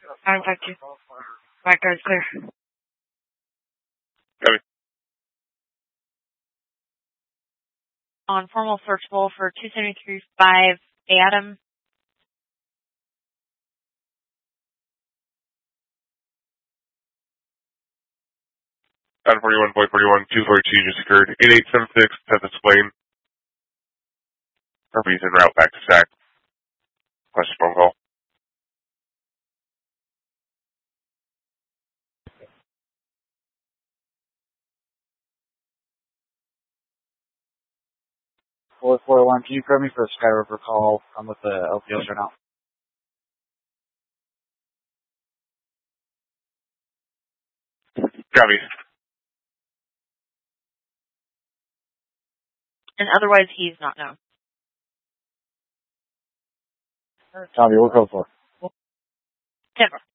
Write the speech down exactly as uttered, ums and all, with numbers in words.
I got you. Right guard's clear. Copy. On formal searchable for two seventy-three five Adam. nine forty-one point forty-one, two forty-two just occurred. eight eight seven six, tenth explain. Herpes en route back to stack. Question phone call. four four one, can you grab me for a Sky River call? I'm with the L P Os right now. Copy. And otherwise, he's not known. Tommy, we'll go for. Denver.